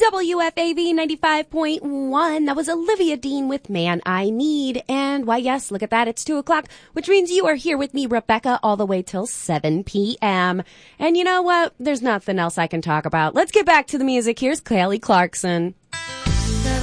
WFAV 95.1. That was Olivia Dean with Man I Need. And why, yes, look at that. It's 2 o'clock, which means you are here with me, Rebecca, all the way till 7 p.m. And you know what? There's nothing else I can talk about. Let's get back to the music. Here's Kelly Clarkson.